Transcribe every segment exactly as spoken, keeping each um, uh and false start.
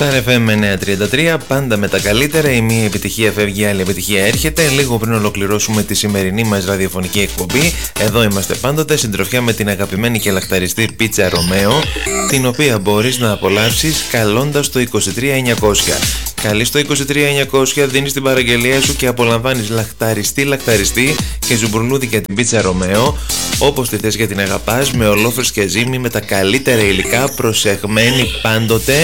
Star εφ εμ εννιακόσια τριάντα τρία, πάντα με τα καλύτερα. Η μία επιτυχία φεύγει, η άλλη επιτυχία έρχεται. Λίγο πριν ολοκληρώσουμε τη σημερινή μας ραδιοφωνική εκπομπή, εδώ είμαστε πάντοτε, συντροφιά με την αγαπημένη και λαχταριστή πίτσα Ρωμαίο, την οποία μπορείς να απολαύσεις καλώντας το είκοσι τρία εννιακόσια. Καλείς το είκοσι τρία εννιακόσια, δίνεις την παραγγελία σου και απολαμβάνεις λαχταριστή λαχταριστή και ζουμπουρλούδι για την πίτσα Ρωμαίο, όπως τη θες και την αγαπάς, με ολόφρυσκια ζύμη, με τα καλύτερα υλικά, προσεγμένη πάντοτε.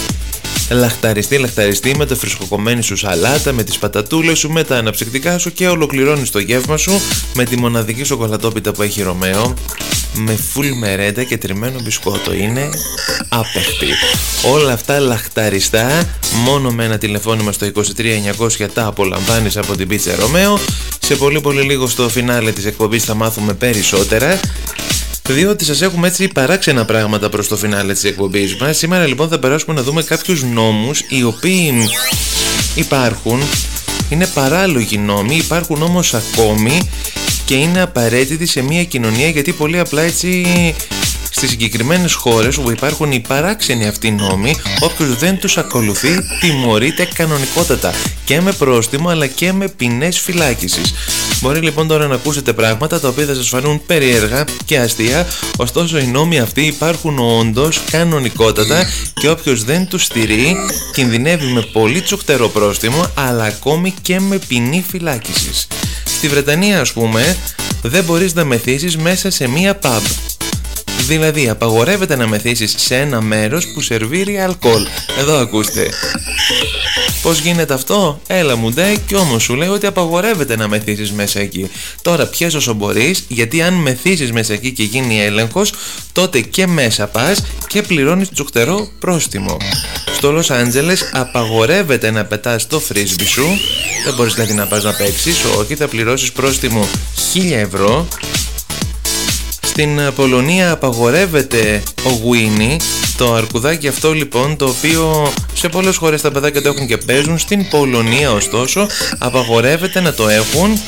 Λαχταριστή, λαχταριστή με τα φρεσκοκομμένη σου σαλάτα, με τις πατατούλες σου, με τα αναψυκτικά σου και ολοκληρώνεις το γεύμα σου με τη μοναδική σοκολατόπιτα που έχει Ρωμαίο, με φουλ μερέντα και τριμμένο μπισκότο. Είναι άπεχτη. Όλα αυτά λαχταριστά, μόνο με ένα τηλεφώνημα στο είκοσι τρία εννιακόσια τα απολαμβάνεις από την πίτσα Ρωμαίο. Σε πολύ πολύ λίγο στο φινάλε της εκπομπής θα μάθουμε περισσότερα, διότι σας έχουμε έτσι παράξενα πράγματα προς το φινάλε της εκπομπής μας. Σήμερα λοιπόν θα περάσουμε να δούμε κάποιους νόμους οι οποίοι υπάρχουν, είναι παράλογοι νόμοι, υπάρχουν όμως ακόμη και είναι απαραίτητοι σε μια κοινωνία, γιατί πολύ απλά έτσι στις συγκεκριμένες χώρες όπου υπάρχουν οι παράξενοι αυτοί νόμοι, όποιος δεν τους ακολουθεί τιμωρείται κανονικότατα και με πρόστιμο αλλά και με ποινές φυλάκισης. Μπορεί λοιπόν τώρα να ακούσετε πράγματα τα οποία θα σας φανούν περίεργα και αστεία, ωστόσο οι νόμοι αυτοί υπάρχουν όντως κανονικότατα και όποιος δεν τους στηρεί κινδυνεύει με πολύ τσουχτερό πρόστιμο αλλά ακόμη και με ποινή φυλάκισης. Στη Βρετανία, ας πούμε, δεν μπορείς να μεθύσεις μέσα σε μία pub. Δηλαδή απαγορεύεται να μεθύσεις σε ένα μέρος που σερβίρει αλκοόλ. Εδώ ακούστε. Πώς γίνεται αυτό? Έλα μου ντε, κι όμως σου λέει ότι απαγορεύεται να μεθύσεις μέσα εκεί. Τώρα πιες όσο μπορείς, γιατί αν μεθύσεις μέσα εκεί και γίνει έλεγχος, τότε και μέσα πας και πληρώνεις τσουχτερό πρόστιμο. Στο Λος Άντζελες απαγορεύεται να πετάς το φρίσμπι σου. Δεν μπορείς δηλαδή να πας να παίξεις, όχι, θα πληρώσεις πρόστιμο χίλια ευρώ. Στην Πολωνία απαγορεύεται ο γουίνι, το αρκουδάκι αυτό λοιπόν, το οποίο σε πολλές χώρες τα παιδάκια το έχουν και παίζουν. Στην Πολωνία ωστόσο απαγορεύεται να το έχουν,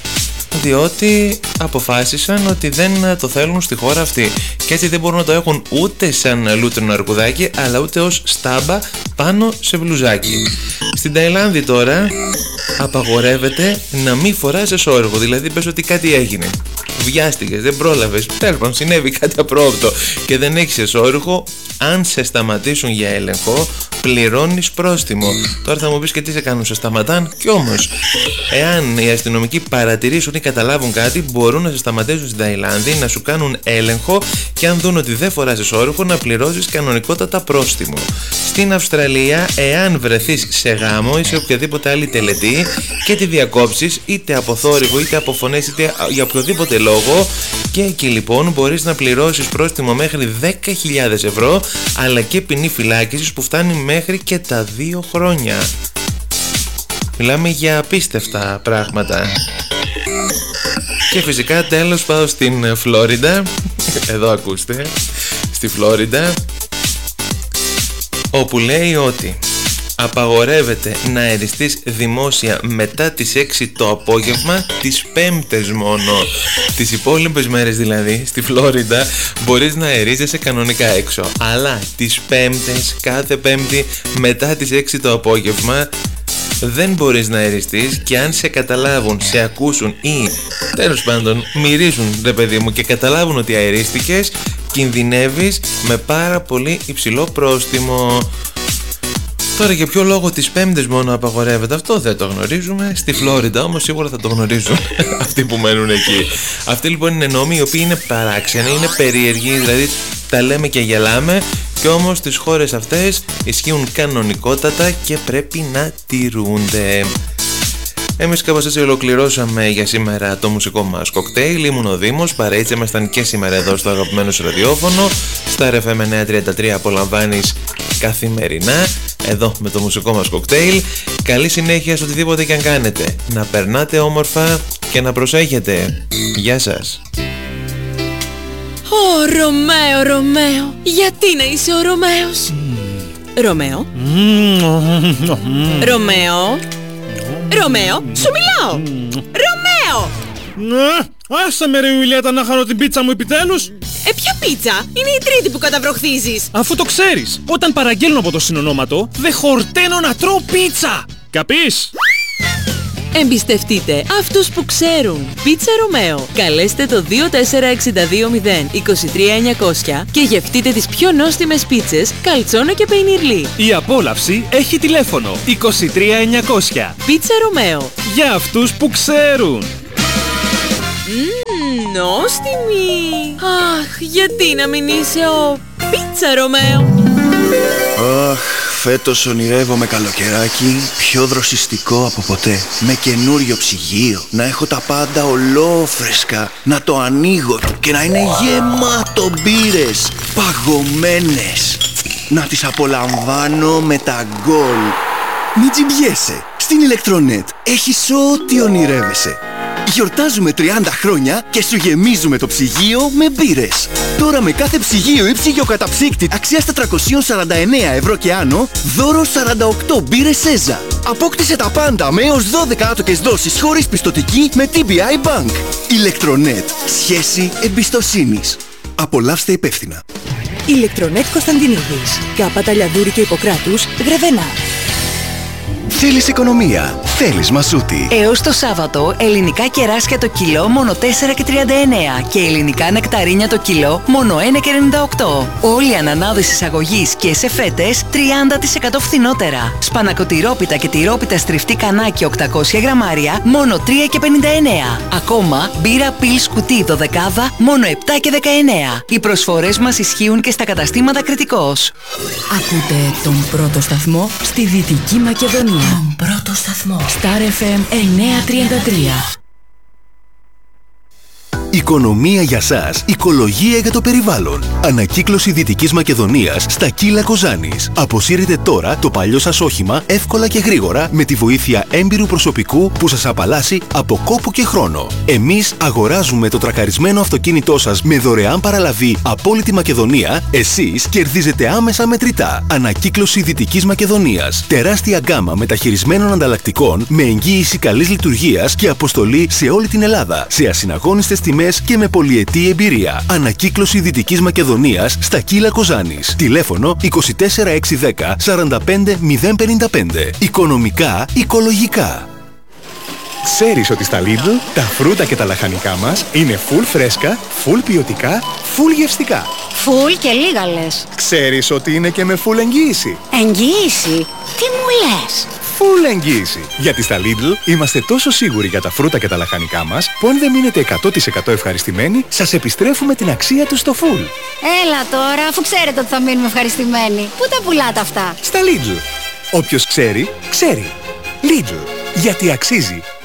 διότι αποφάσισαν ότι δεν το θέλουν στη χώρα αυτή και έτσι δεν μπορούν να το έχουν ούτε σαν λούτρινο αρκουδάκι αλλά ούτε ως στάμπα πάνω σε μπλουζάκι. Στην Ταϊλάνδη τώρα απαγορεύεται να μην φοράς εσώρουχο, δηλαδή πες ότι κάτι έγινε, βιάστηκες, δεν πρόλαβες, τέλος πάντων συνέβη κάτι απρόοπτο και δεν έχεις εσώρουχο, αν σε σταματήσουν για έλεγχο πληρώνεις πρόστιμο. Τώρα θα μου πεις και τι σε κάνουν, σε σταματάν? Κι όμως εάν οι αστυνομικοί παρατηρήσουν ή καταλάβουν κάτι, μπορούν να σε σταματήσουν στην Ταϊλάνδη, να σου κάνουν έλεγχο και αν δουν ότι δεν φοράς εσώρουχο να πληρώσεις κανονικότατα πρόστιμο. Στην Αυστραλία, εάν βρεθείς σε γάμο ή σε οποιαδήποτε άλλη τελετή και τη διακόψεις είτε από θόρυβο είτε από φωνές είτε για οποιοδήποτε λόγο, και εκεί λοιπόν μπορείς να πληρώσεις πρόστιμο μέχρι δέκα χιλιάδες ευρώ αλλά και ποινή φυλάκισης που φτάνει μέχρι και τα δύο χρόνια. Μιλάμε για απίστευτα πράγματα. Και φυσικά τέλος πάω στην Φλόριντα. Εδώ ακούστε. Στη Φλόριντα, όπου λέει ότι απαγορεύεται να αεριστείς δημόσια μετά τις έξι το απόγευμα, τις πέμπτες μόνο. Τις υπόλοιπες μέρες δηλαδή στη Φλόριντα μπορείς να αερίζεσαι κανονικά έξω, αλλά τις πέμπτες, κάθε πέμπτη μετά τις έξι το απόγευμα δεν μπορείς να αεριστείς, και αν σε καταλάβουν, σε ακούσουν ή τέλος πάντων μυρίζουν ρε παιδί μου και καταλάβουν ότι αερίστηκες, κινδυνεύεις με πάρα πολύ υψηλό πρόστιμο. Τώρα για ποιο λόγο τις πέμπτες μόνο απαγορεύεται αυτό δεν το γνωρίζουμε. Στη Φλόριντα όμως σίγουρα θα το γνωρίζουν αυτοί που μένουν εκεί. Αυτοί λοιπόν είναι νόμοι οι οποίοι είναι παράξενοι, είναι περίεργοι, δηλαδή τα λέμε και γελάμε, και όμως στις χώρες αυτές ισχύουν κανονικότατα και πρέπει να τηρούνται. Εμείς κάπως έτσι ολοκληρώσαμε για σήμερα το μουσικό μας κοκτέιλ. Ήμουν ο Δήμος, παρέτσι ήμασταν και σήμερα εδώ στο αγαπημένο σου ραδιόφωνο. Star εφ εμ εννιακόσια τριάντα τρία απολαμβάνεις καθημερινά εδώ με το μουσικό μας κοκτέιλ. Καλή συνέχεια σε οτιδήποτε και αν κάνετε. Να περνάτε όμορφα και να προσέχετε. Γεια σας. Ω Ρωμαίο, Ρωμαίο, γιατί να είσαι ο Ρωμαίος? Mm. Ρωμαίο? Mm. Ρωμαίο? Ρωμαίο, σου μιλάω! Ρωμαίο! Άσε με ρε Ιουλιέτα να χαρώ την πίτσα μου επιτέλους. Ε, ποια πίτσα? Είναι η τρίτη που καταβροχθίζεις. Αφού το ξέρεις, όταν παραγγέλνω από το συνονόματο, δεν χορταίνω να τρώω πίτσα. Καπείς? Εμπιστευτείτε αυτούς που ξέρουν. Πίτσα Ρωμαίο. Καλέστε το δύο τέσσερα έξι δύο μηδέν δύο τρία εννιακόσια και γευτείτε τις πιο νόστιμες πίτσες καλτσόνα και πεϊνιρλί. Η απόλαυση έχει τηλέφωνο είκοσι τρία εννιακόσια. Πίτσα Ρωμαίο. Για αυτούς που ξέρουν. Μμμ, νόστιμη. Αχ, γιατί να μην είσαι ο Πίτσα Ρωμαίο. Αχ, φέτος ονειρεύομαι καλοκαιράκι πιο δροσιστικό από ποτέ. Με καινούριο ψυγείο, να έχω τα πάντα ολόφρεσκα, να το ανοίγω και να είναι γεμάτο μπύρες, παγωμένες. Να τις απολαμβάνω με τα γκολ. Μην τζιμπιέσαι, στην Ηλεκτρονέτ έχεις ό,τι ονειρεύεσαι. Γιορτάζουμε τριάντα χρόνια και σου γεμίζουμε το ψυγείο με μπύρες. Τώρα με κάθε ψυγείο ή ψυγειοκαταψύκτη αξίας τετρακόσια σαράντα εννέα ευρώ και άνω, δώρο σαράντα οκτώ μπύρες Σέζα. Απόκτησε τα πάντα με έως δώδεκα άτοκες δόσεις χωρίς πιστωτική με τι μπι άι Bank. Ηλεκτρονέτ. Σχέση εμπιστοσύνης. Απολαύστε υπεύθυνα. Ηλεκτρονέτ Κωνσταντινίδης. Κάπα Ταλιαδούρη και Ιπποκράτους, Γρεβενά. Θέλεις οικονομία, θέλεις Μασούτη. Έως το Σάββατο, ελληνικά κεράσια το κιλό μόνο τέσσερα και τριάντα εννέα και ελληνικά νεκταρίνια το κιλό μόνο ένα και ενενήντα οκτώ. Όλοι οι ανανάδες εισαγωγής και σε φέτες τριάντα τοις εκατό φθηνότερα. Σπανακοτηρόπιτα και τυρόπιτα στριφτή κανάκι οκτακόσια γραμμάρια μόνο τρία και πενήντα εννέα. Ακόμα μπύρα πιλς κουτί δωδεκάδα μόνο επτά και δεκαεννέα. Οι προσφορές μας ισχύουν και στα καταστήματα Κρητικός. Ακούτε τον πρώτο σταθμό στη Δυτική Μακεδονία. Τον πρώτο σταθμό. Star εφ εμ εννιακόσια τριάντα τρία. Οικονομία για σας, οικολογία για το περιβάλλον. Ανακύκλωση Δυτικής Μακεδονίας στα Κύλα Κοζάνης. Αποσύρετε τώρα το παλιό σας όχημα εύκολα και γρήγορα με τη βοήθεια έμπειρου προσωπικού που σας απαλλάσσει από κόπο και χρόνο. Εμείς αγοράζουμε το τρακαρισμένο αυτοκίνητό σας με δωρεάν παραλαβή από όλη τη Μακεδονία. Εσείς κερδίζετε άμεσα μετρητά. Ανακύκλωση Δυτικής Μακεδονίας. Τεράστια γκάμα μεταχειρισμένων ανταλλακτικών με εγγύηση καλής λειτουργίας και αποστολή σε όλη την Ελλάδα. Σε ασυναγώνιστες τιμές και με πολυετή εμπειρία. Ανακύκλωση Δυτικής Μακεδονίας στα Κύλα Κοζάνης. Τηλέφωνο είκοσι τέσσερα εξακόσια δέκα σαράντα πέντε μηδέν πενήντα πέντε. Οικονομικά, οικολογικά. Ξέρεις ότι στα Lidl τα φρούτα και τα λαχανικά μας είναι full φρέσκα, full ποιοτικά, full γευστικά. Full και λίγα λες. Ξέρεις ότι είναι και με full εγγύηση. Εγγύηση? Τι μου λες? Full εγγύηση. Γιατί στα Lidl είμαστε τόσο σίγουροι για τα φρούτα και τα λαχανικά μας που αν δεν μείνετε εκατό τοις εκατό ευχαριστημένοι, σας επιστρέφουμε την αξία τους στο full. Έλα τώρα, αφού ξέρετε ότι θα μείνουμε ευχαριστημένοι. Πού τα πουλάτε αυτά? Στα Lidl. Όποιος ξέρει, ξέρει. Lidl. Γιατί αξίζει.